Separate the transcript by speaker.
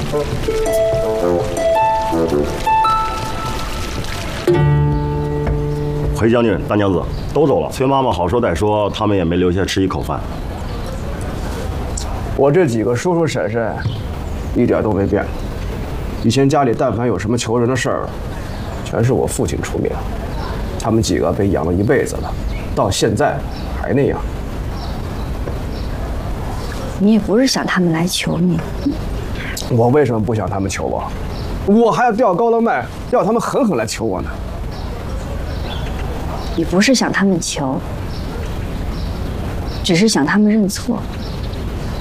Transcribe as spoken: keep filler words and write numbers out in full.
Speaker 1: 裴将军、大娘子都走了，崔妈妈好说歹说，他们也没留下吃一口饭。
Speaker 2: 我这几个叔叔婶婶，一点都没变。以前家里但凡有什么求人的事儿，全是我父亲出面。他们几个被养了一辈子了，到现在还那样。
Speaker 3: 你也不是想他们来求你。
Speaker 2: 我为什么不想他们求我？我还要吊高了卖，要他们狠狠来求我呢。
Speaker 3: 你不是想他们求，只是想他们认错。